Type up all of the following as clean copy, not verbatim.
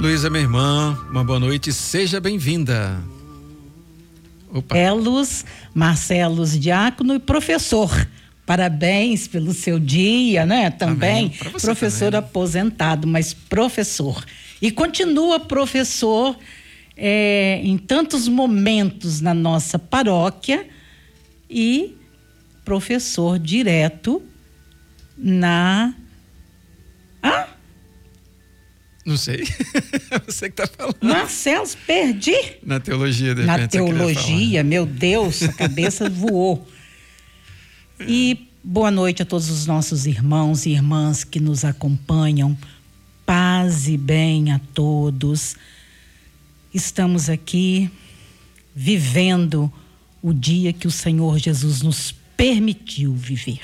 Luísa, minha irmã, uma boa noite, seja bem-vinda. Opa. Marcelos, Marcelos Diácono e professor. Parabéns pelo seu dia, né? Também, professor também. Aposentado, mas professor. E continua professor em tantos momentos na nossa paróquia e professor direto na... Não sei. Você que está falando. Marcelo, perdi. Na teologia, de repente. Na teologia, meu Deus, a cabeça voou. E boa noite a todos os nossos irmãos e irmãs que nos acompanham. Paz e bem a todos. Estamos aqui vivendo o dia que o Senhor Jesus nos permitiu viver.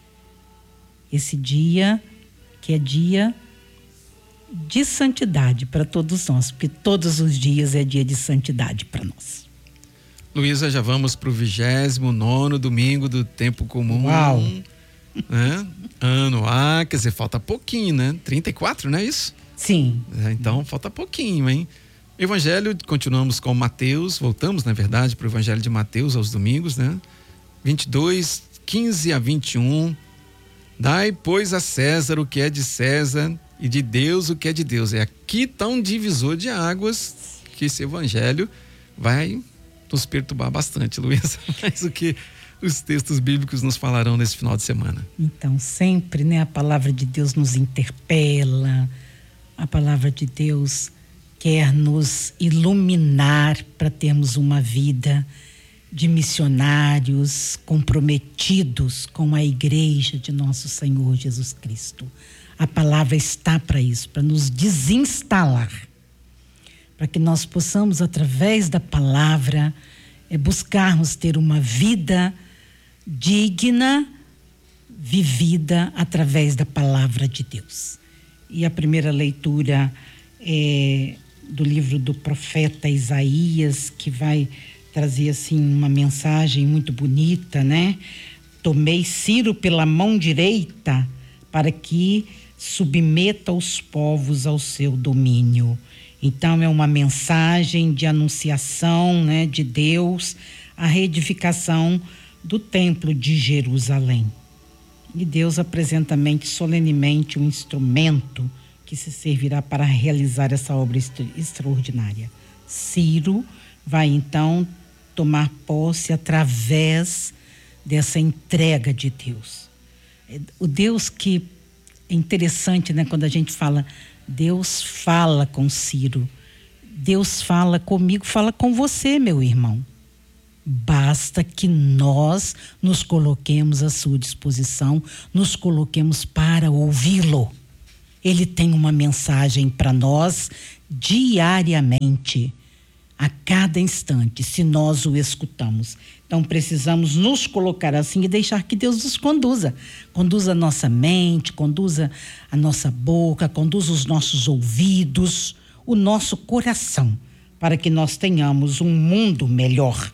Esse dia que é dia de santidade para todos nós, porque todos os dias é dia de santidade para nós. Luísa, já vamos para o 29º domingo do tempo comum. Uau! Né? Ano A, quer dizer, falta pouquinho, né? 34, não é isso? Sim. Então, falta pouquinho, hein? Evangelho, continuamos com Mateus, voltamos, na verdade, para o Evangelho de Mateus aos domingos, né? 22, 15 a 21. Dai, pois, a César o que é de César e de Deus o que é de Deus. É aqui tão divisor de águas que esse evangelho vai nos perturbar bastante, Luísa, mais o que os textos bíblicos nos falarão nesse final de semana. Então, sempre, né, a palavra de Deus nos interpela, a palavra de Deus quer nos iluminar para termos uma vida de missionários comprometidos com a igreja de nosso Senhor Jesus Cristo. A palavra está para isso, para nos desinstalar, para que nós possamos, através da palavra, buscarmos ter uma vida digna, vivida através da palavra de Deus. E a primeira leitura é do livro do profeta Isaías, que vai trazer assim uma mensagem muito bonita, né? Tomei Ciro pela mão direita para que submeta os povos ao seu domínio. Então é uma mensagem de anunciação, né, de Deus, a reedificação do templo de Jerusalém. E Deus apresenta solenemente um instrumento que se servirá para realizar essa obra extraordinária. Ciro vai então tomar posse através dessa entrega de Deus. O Deus que é interessante, né, quando a gente fala, Deus fala com Ciro, Deus fala comigo, fala com você, meu irmão. Basta que nós nos coloquemos à sua disposição, nos coloquemos para ouvi-lo. Ele tem uma mensagem para nós diariamente, a cada instante, se nós o escutamos. Então precisamos nos colocar assim e deixar que Deus nos conduza. Conduza a nossa mente, conduza a nossa boca, conduza os nossos ouvidos, o nosso coração, para que nós tenhamos um mundo melhor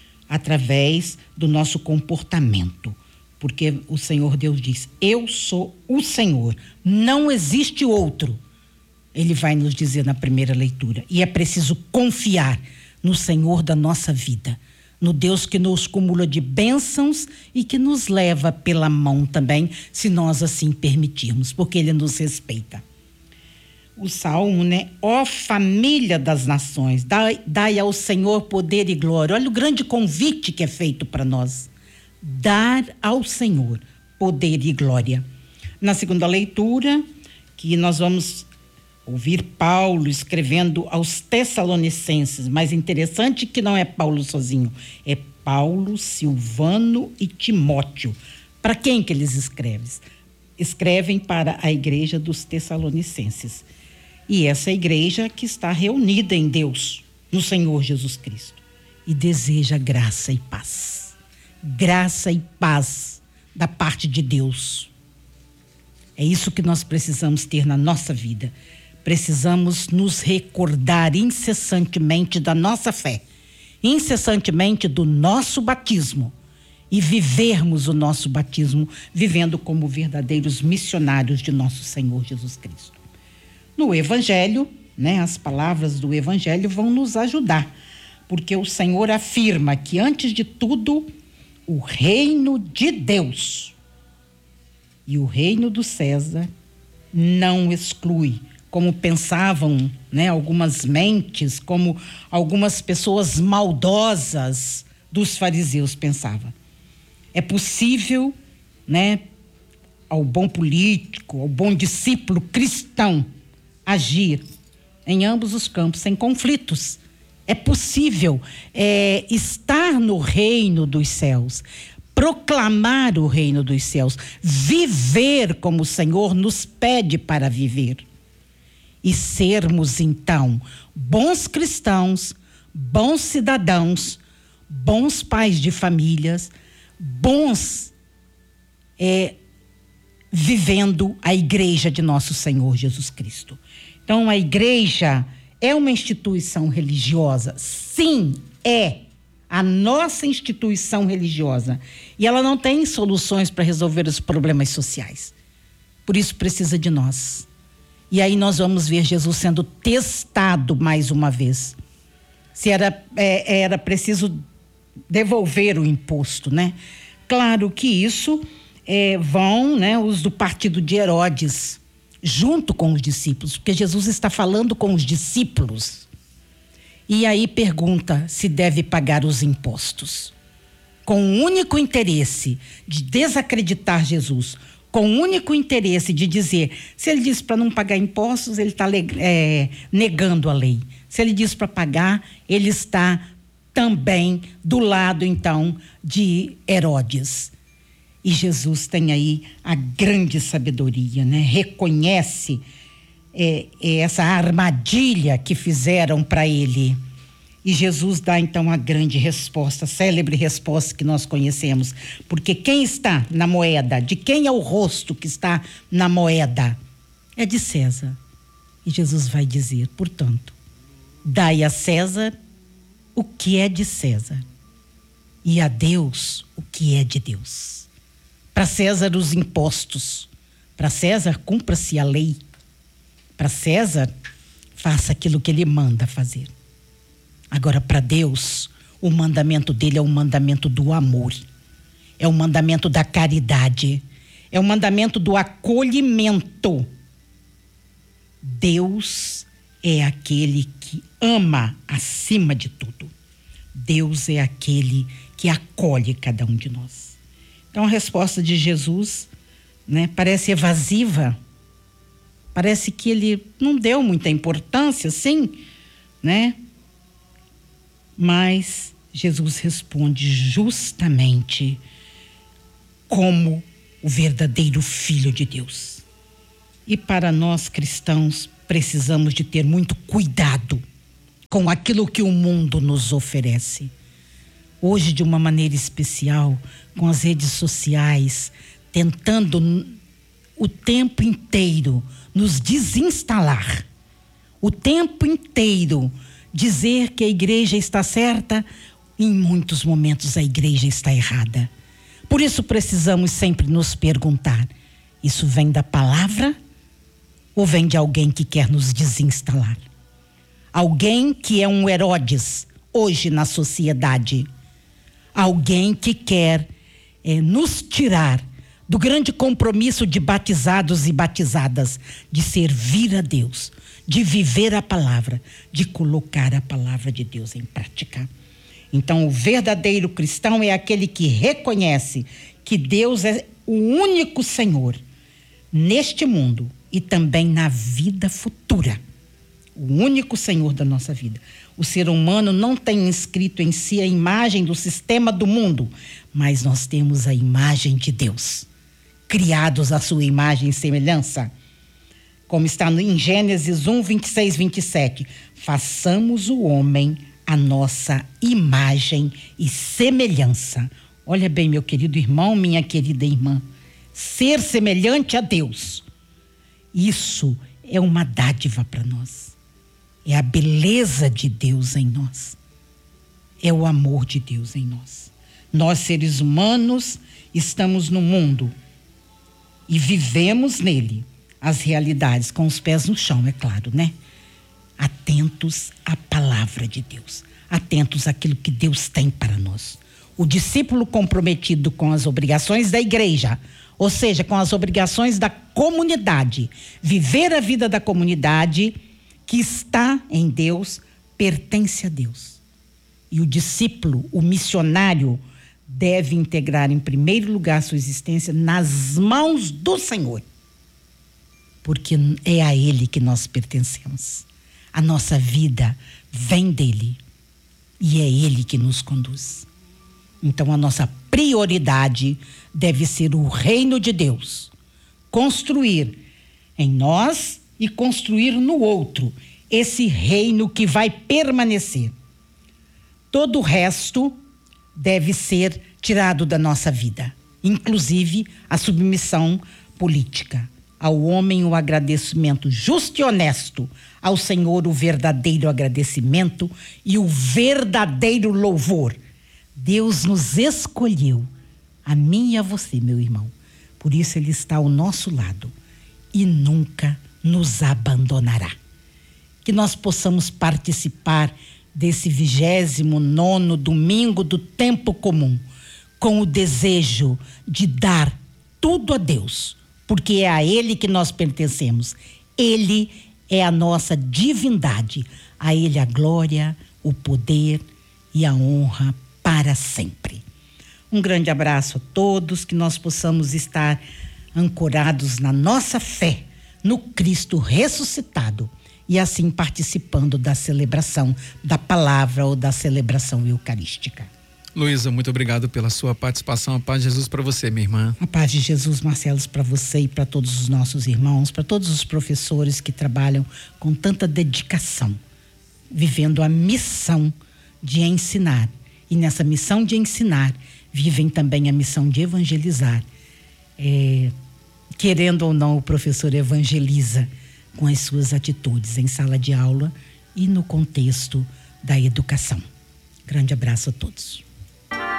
através do nosso comportamento. Porque o Senhor Deus diz, eu sou o Senhor, não existe outro. Ele vai nos dizer na primeira leitura. E é preciso confiar no Senhor da nossa vida, no Deus que nos cumula de bênçãos e que nos leva pela mão também, se nós assim permitirmos, porque Ele nos respeita. O Salmo, né? Ó família das nações, dai ao Senhor poder e glória. Olha o grande convite que é feito para nós. Dar ao Senhor poder e glória. Na segunda leitura, que nós vamos ouvir Paulo escrevendo aos Tessalonicenses, mas interessante que não é Paulo sozinho, é Paulo, Silvano e Timóteo. Para quem que eles escrevem? Escrevem para a igreja dos Tessalonicenses. E essa igreja que está reunida em Deus, no Senhor Jesus Cristo, e deseja graça e paz. Graça e paz da parte de Deus. É isso que nós precisamos ter na nossa vida. Precisamos nos recordar incessantemente da nossa fé, incessantemente do nosso batismo e vivermos o nosso batismo vivendo como verdadeiros missionários de nosso Senhor Jesus Cristo. No Evangelho, né, as palavras do Evangelho vão nos ajudar, porque o Senhor afirma que, antes de tudo, o reino de Deus e o reino do César não exclui, como pensavam, né, algumas mentes, como algumas pessoas maldosas dos fariseus pensavam. É possível, né, ao bom político, ao bom discípulo cristão, agir em ambos os campos, sem conflitos. É possível estar no reino dos céus, proclamar o reino dos céus, viver como o Senhor nos pede para viver. E sermos, então, bons cristãos, bons cidadãos, bons pais de famílias, bons vivendo a igreja de nosso Senhor Jesus Cristo. Então, a igreja é uma instituição religiosa? Sim, é a nossa instituição religiosa. E ela não tem soluções para resolver os problemas sociais. Por isso precisa de nós. E aí nós vamos ver Jesus sendo testado mais uma vez. Se era preciso devolver o imposto, né? Claro que isso vão, né, os do partido de Herodes, junto com os discípulos, porque Jesus está falando com os discípulos. E aí pergunta se deve pagar os impostos, com o único interesse de desacreditar Jesus, com o único interesse de dizer, se ele diz para não pagar impostos, ele está negando a lei. Se ele diz para pagar, ele está também do lado, então, de Herodes. E Jesus tem aí a grande sabedoria, né? Reconhece essa armadilha que fizeram para ele. E Jesus dá então a grande resposta, a célebre resposta que nós conhecemos. Porque quem está na moeda, de quem é o rosto que está na moeda? É de César. E Jesus vai dizer, portanto, dai a César o que é de César e a Deus o que é de Deus. Para César os impostos, para César cumpra-se a lei, para César faça aquilo que ele manda fazer. Agora, para Deus, o mandamento dele é o mandamento do amor, é o mandamento da caridade, é o mandamento do acolhimento. Deus é aquele que ama acima de tudo. Deus é aquele que acolhe cada um de nós. Então, a resposta de Jesus, né, parece evasiva, parece que ele não deu muita importância, sim, né? Mas Jesus responde justamente como o verdadeiro Filho de Deus. E para nós cristãos, precisamos de ter muito cuidado com aquilo que o mundo nos oferece. Hoje, de uma maneira especial, com as redes sociais, tentando o tempo inteiro nos desinstalar, o tempo inteiro dizer que a igreja está certa, em muitos momentos a igreja está errada. Por isso precisamos sempre nos perguntar, isso vem da palavra ou vem de alguém que quer nos desinstalar? Alguém que é um Herodes hoje na sociedade. Alguém que quer nos tirar do grande compromisso de batizados e batizadas, de servir a Deus, de viver a palavra, de colocar a palavra de Deus em prática. Então, o verdadeiro cristão é aquele que reconhece que Deus é o único Senhor neste mundo e também na vida futura. O único Senhor da nossa vida. O ser humano não tem inscrito em si a imagem do sistema do mundo, mas nós temos a imagem de Deus, criados à sua imagem e semelhança. Como está em Gênesis 1, 26, 27. Façamos o homem a nossa imagem e semelhança. Olha bem, meu querido irmão, minha querida irmã. Ser semelhante a Deus. Isso é uma dádiva para nós. É a beleza de Deus em nós. É o amor de Deus em nós. Nós, seres humanos, estamos no mundo e vivemos nele as realidades com os pés no chão, é claro, né? atentos à palavra de Deus, atentos àquilo que Deus tem para nós. O discípulo comprometido com as obrigações da igreja, ou seja, com as obrigações da comunidade, viver a vida da comunidade que está em Deus, pertence a Deus. E o discípulo, o missionário, deve integrar em primeiro lugar sua existência nas mãos do Senhor, porque é a Ele que nós pertencemos. A nossa vida vem dele e é Ele que nos conduz. Então a nossa prioridade deve ser o reino de Deus, construir em nós e construir no outro esse reino que vai permanecer. Todo o resto deve ser tirado da nossa vida, inclusive a submissão política. Ao homem o agradecimento justo e honesto, ao Senhor o verdadeiro agradecimento e o verdadeiro louvor. Deus nos escolheu, a mim e a você, meu irmão. Por isso Ele está ao nosso lado e nunca nos abandonará. Que nós possamos participar desse 29º domingo do tempo comum, com o desejo de dar tudo a Deus, porque é a Ele que nós pertencemos. Ele é a nossa divindade. A Ele a glória, o poder e a honra para sempre. Um grande abraço a todos, que nós possamos estar ancorados na nossa fé, no Cristo ressuscitado, e assim participando da celebração da palavra ou da celebração eucarística. Luísa, muito obrigado pela sua participação. A paz de Jesus para você, minha irmã. A paz de Jesus, Marcelos, para você e para todos os nossos irmãos, para todos os professores que trabalham com tanta dedicação, vivendo a missão de ensinar. E nessa missão de ensinar, vivem também a missão de evangelizar. Querendo ou não, o professor evangeliza com as suas atitudes em sala de aula e no contexto da educação. Grande abraço a todos.